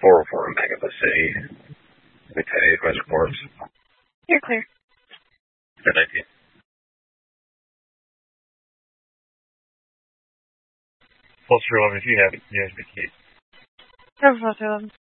404 in Megapus City. Retaliate West Corps. You're clear. 1019. Pulse 311, if you have it, you have the keys. Cover 411.